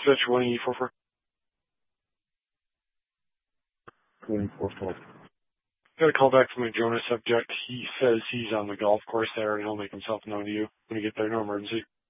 Switch 1E44. 24-12. Got a call back from a Jonah subject. He says he's on the golf course there and he'll make himself known to you when you get there. No emergency.